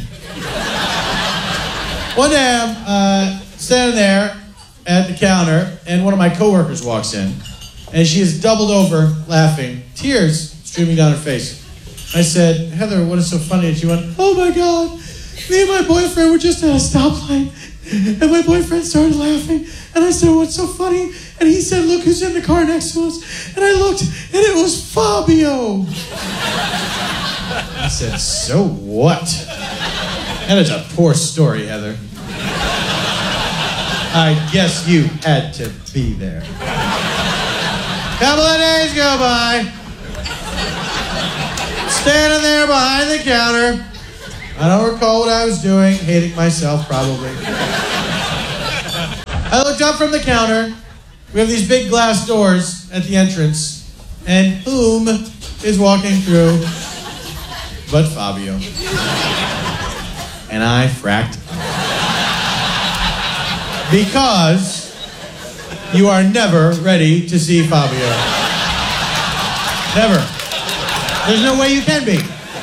One day I'm standing there at the counter and one of my coworkers walks in and she is doubled over laughing, tears streaming down her face. I said, Heather, what is so funny? And she went, oh my God, me and my boyfriend were just at a stoplight. And my boyfriend started laughing, and I said, what's so funny? And he said, look who's in the car next to us. And I looked, and it was Fabio. I said, so what? That is a poor story, Heather. I guess you had to be there. Couple of days go by. Standing there behind the counter. I don't recall what I was doing, hating myself probably. I looked up from the counter. We have these big glass doors at the entrance. And whom is walking through but Fabio. And I fracked up. Because you are never ready to see Fabio. Never. There's no way you can be.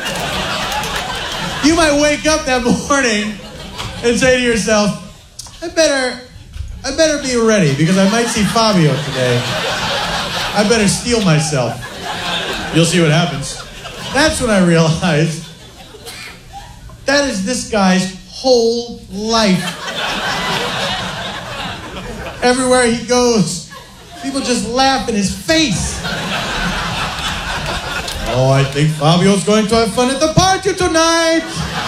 You might wake up that morning and say to yourself, I better be ready because I might see Fabio today. I better steel myself. You'll see what happens. That's when I realized that is this guy's whole life. Everywhere he goes, people just laugh in his face. Oh, I think Fabio's going to have fun at the party tonight.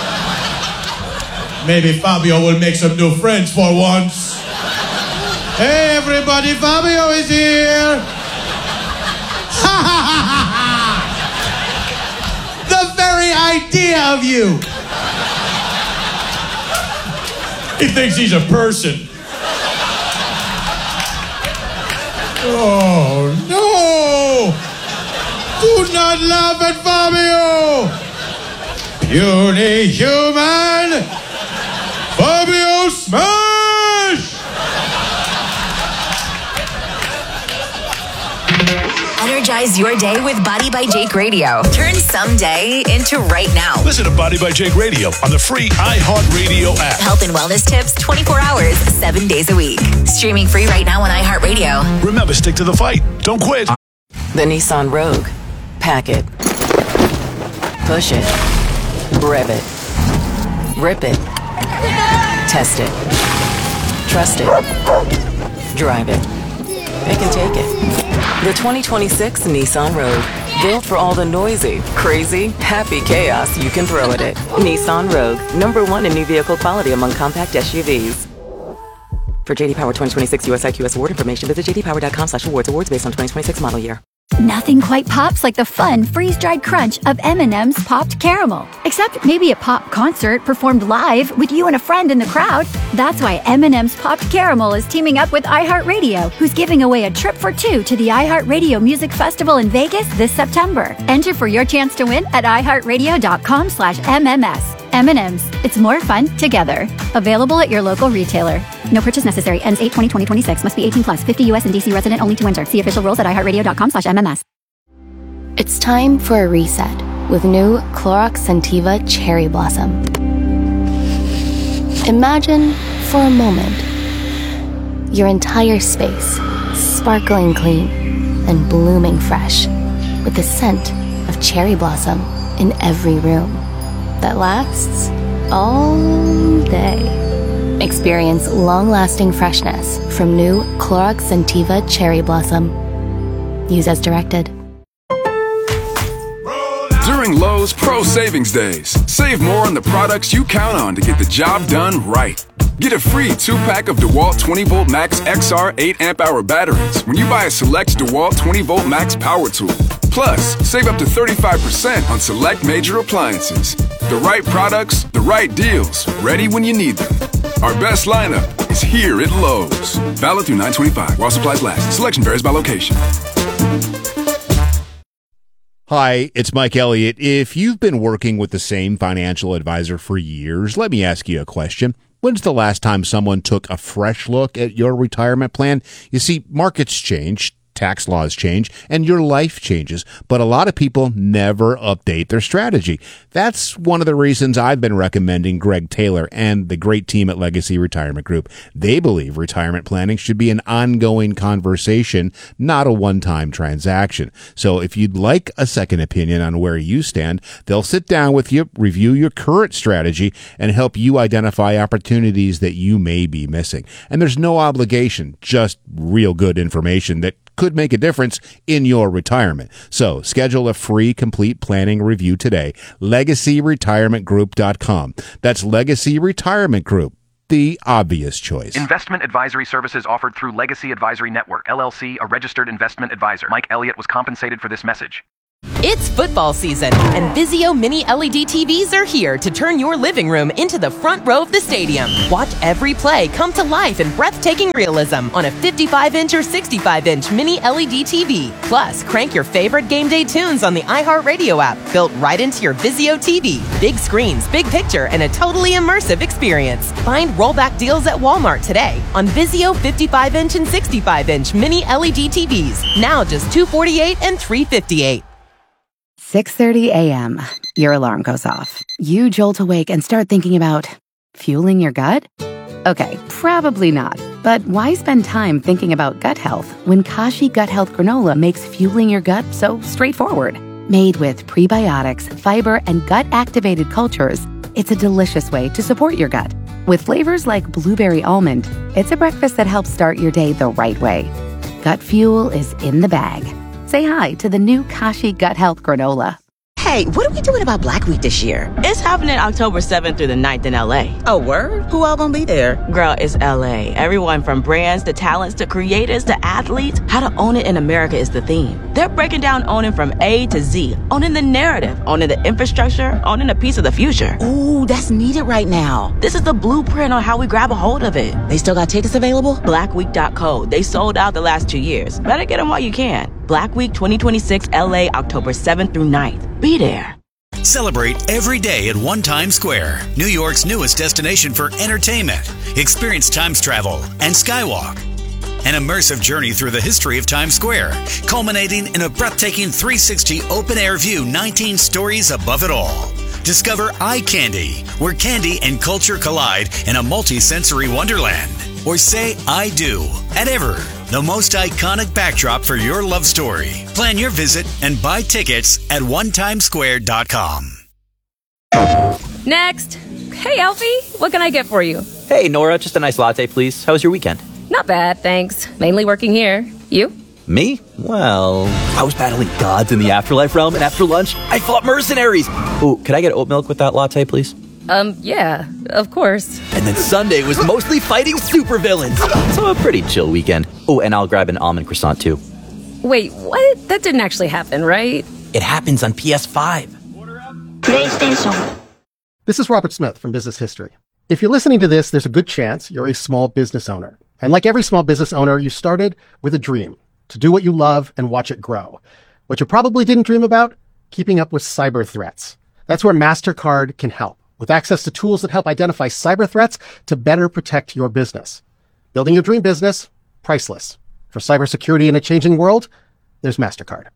Maybe Fabio will make some new friends for once. Hey, everybody, Fabio is here. Ha ha ha ha! The very idea of you. He thinks he's a person. Oh, no! Do not laugh at Fabio! Puny human! Fabio smash! Energize your day with Body by Jake Radio. Turn someday into right now. Listen to Body by Jake Radio on the free iHeartRadio app. Health and wellness tips 24 hours, 7 days a week. Streaming free right now on iHeartRadio. Remember, stick to the fight. Don't quit. The Nissan Rogue. Pack it. Push it. Rev it. Rip it. Test it. Trust it. Drive it. Pick and take it. The 2026 Nissan Rogue. Built for all the noisy, crazy, happy chaos you can throw at it. Nissan Rogue. #1 in new vehicle quality among compact SUVs. For JD Power 2026 US IQS award information, visit jdpower.com/awards. Awards based on 2026 model year. Nothing quite pops like the fun, freeze-dried crunch of M&M's Popped Caramel. Except maybe a pop concert performed live with you and a friend in the crowd. That's why M&M's Popped Caramel is teaming up with iHeartRadio, who's giving away a trip for two to the iHeartRadio Music Festival in Vegas this September. Enter for your chance to win at iHeartRadio.com/MMS. M&M's. It's more fun together. Available at your local retailer. No purchase necessary. Ends 8/20/2026. Must be 18 plus. 50 U.S. and D.C. resident only to enter. See official rules at iHeartRadio.com/MMS. It's time for a reset with new Clorox Scentiva Cherry Blossom. Imagine for a moment your entire space sparkling clean and blooming fresh with the scent of cherry blossom in every room that lasts all day. Experience long-lasting freshness from new Clorox Scentiva Cherry Blossom. Use as directed. During Lowe's Pro Savings Days, save more on the products you count on to get the job done right. Get a free 2-pack of DeWalt 20V Max XR 8 amp hour batteries when you buy a select DeWalt 20V Max power tool. Plus, save up to 35% on select major appliances. The right products, the right deals, ready when you need them. Our best lineup is here at Lowe's. Valid through 9/25 while supplies last. Selection varies by location. Hi, it's Mike Elliott. If you've been working with the same financial advisor for years, let me ask you a question. When's the last time someone took a fresh look at your retirement plan? You see, markets change, tax laws change, and your life changes, but a lot of people never update their strategy. That's one of the reasons I've been recommending Greg Taylor and the great team at Legacy Retirement Group. They believe retirement planning should be an ongoing conversation, not a one-time transaction. So if you'd like a second opinion on where you stand, they'll sit down with you, review your current strategy, and help you identify opportunities that you may be missing. And there's no obligation, just real good information that could make a difference in your retirement. So schedule a free complete planning review today. LegacyRetirementGroup.com. That's Legacy Retirement Group. the obvious choice. Investment advisory services offered through Legacy Advisory Network, LLC, a registered investment advisor. Mike Elliott was compensated for this message. It's football season, and Vizio Mini LED TVs are here to turn your living room into the front row of the stadium. Watch every play come to life in breathtaking realism on a 55-inch or 65-inch Mini LED TV. Plus, crank your favorite game day tunes on the iHeartRadio app, built right into your Vizio TV. Big screens, big picture, and a totally immersive experience. Find rollback deals at Walmart today on Vizio 55-inch and 65-inch Mini LED TVs. Now just $248 and $358. 6:30 a.m. Your alarm goes off. You jolt awake and start thinking about fueling your gut? Okay, probably not. But why spend time thinking about gut health when Kashi Gut Health Granola makes fueling your gut so straightforward? Made with prebiotics, fiber, and gut-activated cultures, it's a delicious way to support your gut. With flavors like blueberry almond, it's a breakfast that helps start your day the right way. Gut fuel is in the bag. Say hi to the new Kashi Gut Health Granola. Hey, what are we doing about Black Week this year? It's happening October 7th through the 9th in LA. Oh, word? Who all gonna be there? Girl, it's LA. Everyone from brands to talents to creators to athletes. How to own it in America is the theme. They're breaking down owning from A to Z. Owning the narrative, owning the infrastructure, owning a piece of the future. Ooh, that's needed right now. This is the blueprint on how we grab a hold of it. They still got tickets available? Blackweek.co. They sold out the last 2 years. Better get them while you can. Black Week 2026 LA, October 7th through 9th. Be there. Celebrate every day at One Times Square, New York's newest destination for entertainment. Experience Times travel and Skywalk. An immersive journey through the history of Times Square, culminating in a breathtaking 360 open-air view 19 stories above it all. Discover Eye Candy, where candy and culture collide in a multi-sensory wonderland. Or say I do at Ever, the most iconic backdrop for your love story. Plan your visit and buy tickets at onetimesquare.com. Next. Hey, Alfie, what can I get for you? Hey, Nora, just a nice latte, please. How was your weekend? Not bad, thanks. Mainly working here. You? Me? Well, I was battling gods in the afterlife realm, and after lunch, I fought mercenaries. Ooh, could I get oat milk with that latte, please? Yeah, of course. And then Sunday was mostly fighting supervillains. So a pretty chill weekend. Oh, and I'll grab an almond croissant, too. Wait, what? That didn't actually happen, right? It happens on PS5. PlayStation. This is Robert Smith from Business History. If you're listening to this, there's a good chance you're a small business owner. And like every small business owner, you started with a dream to do what you love and watch it grow. What you probably didn't dream about, keeping up with cyber threats. That's where MasterCard can help, with access to tools that help identify cyber threats to better protect your business. Building your dream business, priceless. For cybersecurity in a changing world, there's MasterCard.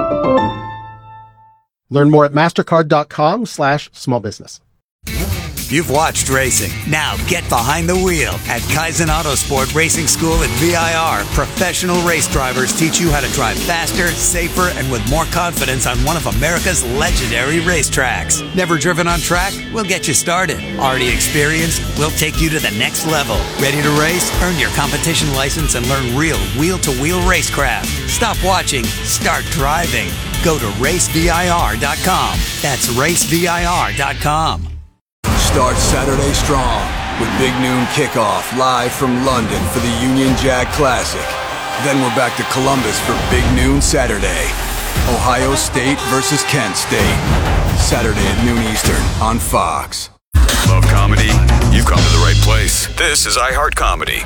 Learn more at mastercard.com/smallbusiness. You've watched racing. Now get behind the wheel at Kaizen Autosport Racing School at VIR. Professional race drivers teach you how to drive faster, safer, and with more confidence on one of America's legendary racetracks. Never driven on track? We'll get you started. Already experienced? We'll take you to the next level. Ready to race? Earn your competition license and learn real wheel-to-wheel racecraft. Stop watching. Start driving. Go to racevir.com. That's racevir.com. Start Saturday strong with Big Noon Kickoff live from London for the Union Jack Classic. Then we're back to Columbus for Big Noon Saturday. Ohio State versus Kent State. Saturday at noon Eastern on Fox. Love comedy? You've come to the right place. This is iHeart Comedy.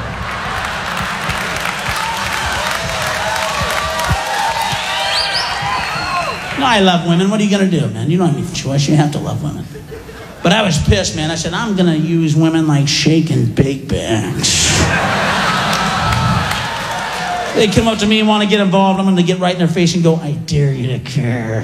No, I love women. What are you going to do, man? You don't have any choice. You have to love women. But I was pissed, man. I said, I'm going to use women like shake and bake bags. They come up to me and want to get involved. I'm going to get right in their face and go, I dare you to care.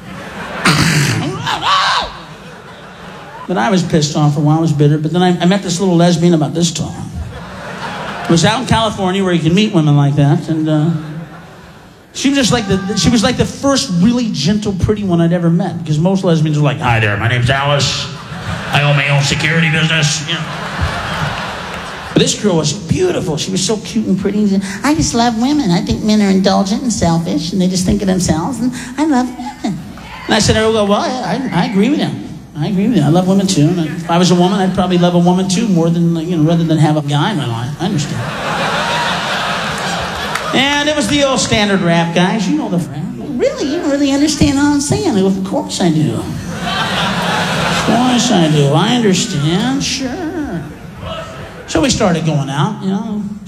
But I was pissed off for a while. I was bitter. But then I met this little lesbian about this tall. It was out in California where you can meet women like that. And she was just like the first really gentle, pretty one I'd ever met. Because most lesbians are like, hi there, my name's Alice. I own my own security business, you know. But this girl was beautiful. She was so cute and pretty. I just love women. I think men are indulgent and selfish, and they just think of themselves, and I love women. And I said, oh, well, I agree with him. I agree with you. I love women too. And if I was a woman, I'd probably love a woman too more than, rather than have a guy in my life. I understand. And it was the old standard rap, guys. You know the rap. Really? You don't really understand all I'm saying? Of course I do. Of course I do. I understand. Sure. So we started going out,